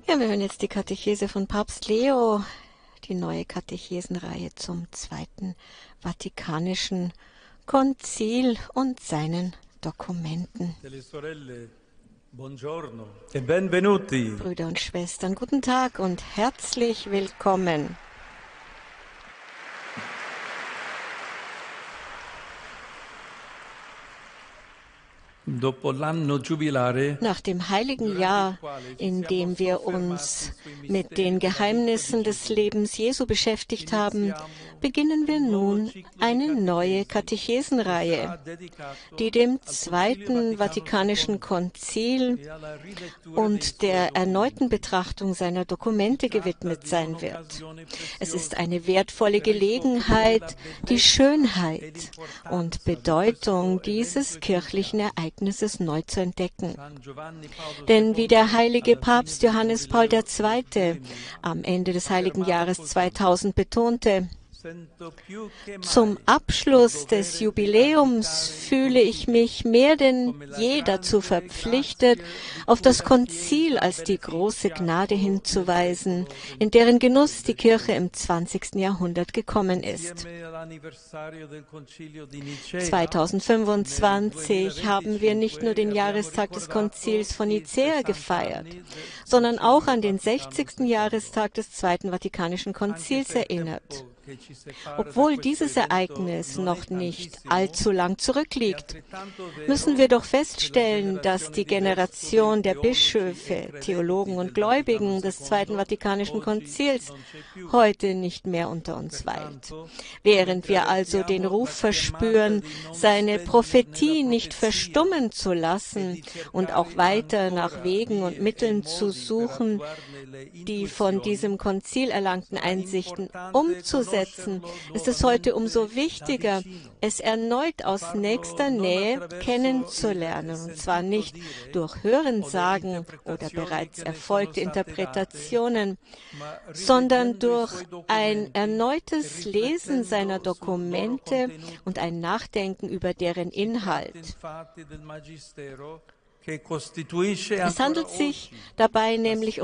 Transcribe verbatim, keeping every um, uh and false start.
Ja, wir hören jetzt die Katechese von Papst Leo, die neue Katechesenreihe zum Zweiten Vatikanischen Konzil und seinen Dokumenten. Buongiorno e benvenuti. Brüder und Schwestern, guten Tag und herzlich willkommen. Nach dem heiligen Jahr, in dem wir uns mit den Geheimnissen des Lebens Jesu beschäftigt haben, beginnen wir nun eine neue Katechesenreihe, die dem Zweiten Vatikanischen Konzil und der erneuten Betrachtung seiner Dokumente gewidmet sein wird. Es ist eine wertvolle Gelegenheit, die Schönheit und Bedeutung dieses kirchlichen Ereignisses neu zu entdecken. Denn wie der heilige Papst Johannes Paul der Zweite am Ende des heiligen Jahres zweitausend betonte: Zum Abschluss des Jubiläums fühle ich mich mehr denn je dazu verpflichtet, auf das Konzil als die große Gnade hinzuweisen, in deren Genuss die Kirche im zwanzigsten Jahrhundert gekommen ist. zweitausendfünfundzwanzig haben wir nicht nur den Jahrestag des Konzils von Nicäa gefeiert, sondern auch an den sechzigsten Jahrestag des Zweiten Vatikanischen Konzils erinnert. Obwohl dieses Ereignis noch nicht allzu lang zurückliegt, müssen wir doch feststellen, dass die Generation der Bischöfe, Theologen und Gläubigen des Zweiten Vatikanischen Konzils heute nicht mehr unter uns weilt. Während wir also den Ruf verspüren, seine Prophetie nicht verstummen zu lassen und auch weiter nach Wegen und Mitteln zu suchen, die von diesem Konzil erlangten Einsichten umzusetzen, ist es heute umso wichtiger, es erneut aus nächster Nähe kennenzulernen, und zwar nicht durch Hörensagen oder bereits erfolgte Interpretationen, sondern durch ein erneutes Lesen seiner Dokumente und ein Nachdenken über deren Inhalt. Es handelt sich dabei nämlich